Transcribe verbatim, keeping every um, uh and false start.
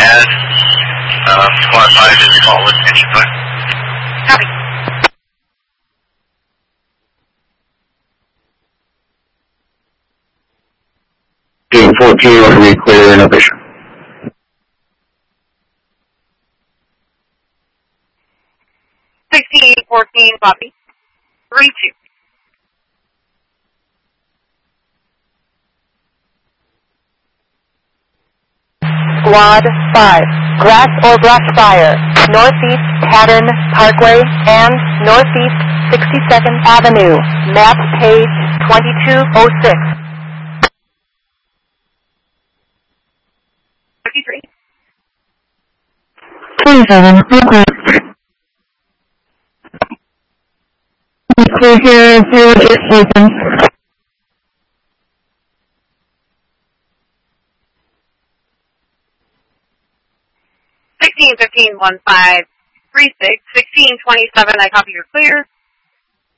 add uh, squad five is call with engine five. Copy. Team fourteen, rotary clear inhibition. sixteen fourteen, copy. three two. Squad five, grass or brush fire, Northeast Pattern Parkway and Northeast sixty-second Avenue, map page twenty-two oh six. fifty-three. twenty-seven, okay. Clear here, zero eight open. sixteen fifteen one five three six. sixteen twenty-seven, I copy your clear.